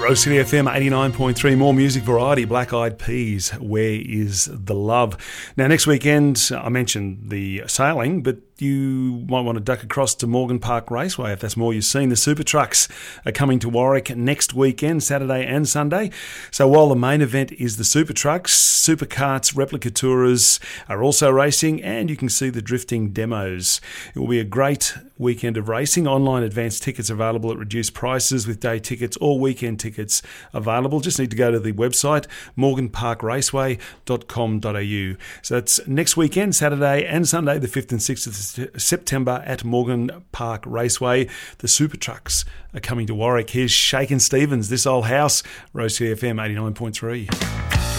Rose City FM 89.3, more music variety, Black Eyed Peas, Where Is the Love? Now, next weekend, I mentioned the sailing, but you might want to duck across to Morgan Park Raceway if that's more you've seen. The Super Trucks are coming to Warwick next weekend, Saturday and Sunday. So while the main event is the Super Trucks, Super Karts, Replica Tourers are also racing, and you can see the drifting demos. It will be a great weekend of racing. Online advance tickets available at reduced prices, with day tickets or weekend tickets available. Just need to go to the website morganparkraceway.com.au. So that's next weekend, Saturday and Sunday, the 5th and 6th of September at Morgan Park Raceway. The Super Trucks are coming to Warwick. Here's Shakin' Stevens, This Old House, Rose CFM 89.3.